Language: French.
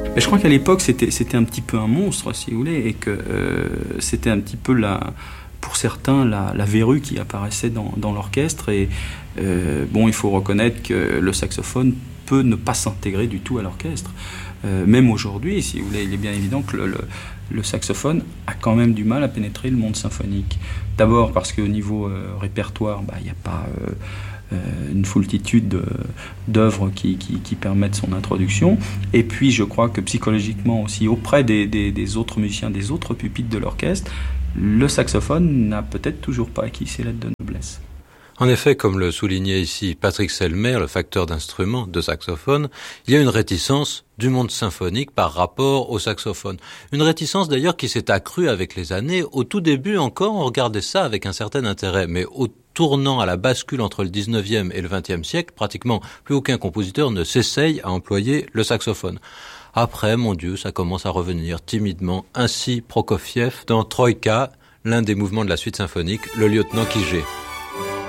Mais je crois qu'à l'époque, c'était un petit peu un monstre, si vous voulez, et que c'était un petit peu pour certains la verrue qui apparaissait dans l'orchestre. Et il faut reconnaître que le saxophone peut ne pas s'intégrer du tout à l'orchestre. Même aujourd'hui, si vous voulez, il est bien évident que le saxophone a quand même du mal à pénétrer le monde symphonique. D'abord parce qu'au niveau répertoire, il n'y a pas une foultitude d'œuvres qui permettent son introduction. Et puis je crois que psychologiquement aussi, auprès des autres musiciens, des autres pupitres de l'orchestre, le saxophone n'a peut-être toujours pas acquis ses lettres de noblesse. En effet, comme le soulignait ici Patrick Selmer, le facteur d'instruments de saxophone, il y a une réticence du monde symphonique par rapport au saxophone. Une réticence d'ailleurs qui s'est accrue avec les années. Au tout début encore, on regardait ça avec un certain intérêt, mais au tournant à la bascule entre le 19e et le 20e siècle, pratiquement plus aucun compositeur ne s'essaye à employer le saxophone. Après, mon Dieu, ça commence à revenir timidement. Ainsi Prokofiev dans Troïka, l'un des mouvements de la suite symphonique, le lieutenant Kijé.